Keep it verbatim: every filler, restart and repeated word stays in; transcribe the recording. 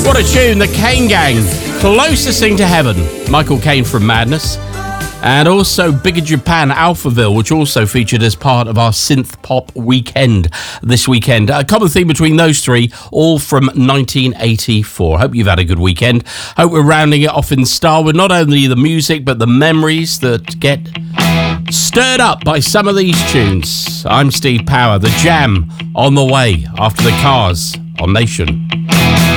What a tune, the Kane Gang, Closest Thing to Heaven, Michael Caine from Madness, and also Bigger Japan, Alphaville, which also featured as part of our synth pop weekend this weekend. A common theme between those three, all from nineteen eighty-four. Hope you've had a good weekend. Hope we're rounding it off in style with not only the music, but the memories that get stirred up by some of these tunes. I'm Steve Power, The Jam on the way after the Cars on Nation.